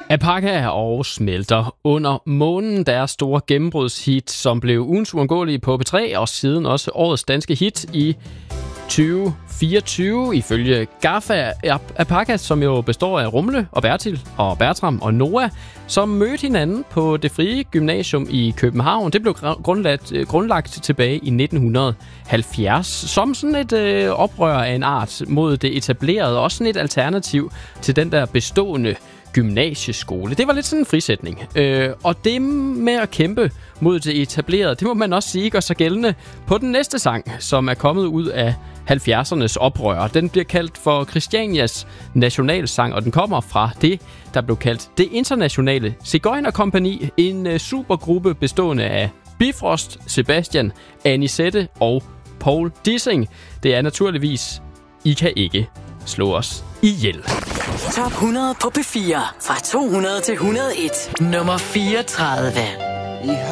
Apaka og Smelter under månen, deres store gennembrudshit, som blev ugens uundgåelige på P3, og siden også årets danske hit i 2024, ifølge Gaffa. Apaka, som jo består af Rumle og Bertil og Bertram og Noah, som mødte hinanden på Det Frie Gymnasium i København. Det blev grundlagt tilbage i 1970 som sådan et oprør af en art mod det etablerede, også sådan et alternativ til den der bestående gymnasieskole. Det var lidt sådan en frisætning. Og det med at kæmpe mod det etablerede, det må man også sige gør sig gældende på den næste sang, som er kommet ud af 70'ernes oprør. Den bliver kaldt for Christianias nationalsang, og den kommer fra det, der blev kaldt Det Internationale Sigøjnerkompagni, en supergruppe bestående af Bifrost, Sebastian, Anisette og Paul Dissing. Det er naturligvis I kan ikke slå os ihjel. Top 100 på P4 fra 200 til 101. Nummer 34.